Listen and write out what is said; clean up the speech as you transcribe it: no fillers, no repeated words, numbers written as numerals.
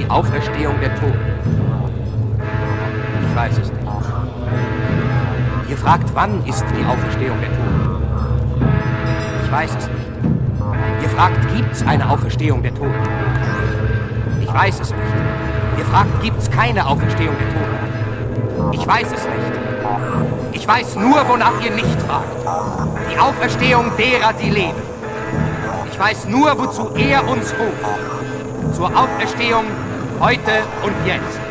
Auferstehung der Toten. Ich weiß es nicht. Ihr fragt, wann ist die Auferstehung der Toten? Ich weiß es nicht. Ihr fragt, gibt's eine Auferstehung der Toten? Ich weiß es nicht. Ihr fragt, gibt's keine Auferstehung der Toten? Ich weiß es nicht. Ich weiß nur, wonach ihr nicht fragt. Die Auferstehung derer, die leben. Ich weiß nur, wozu er uns ruft. Zur Auferstehung heute und jetzt.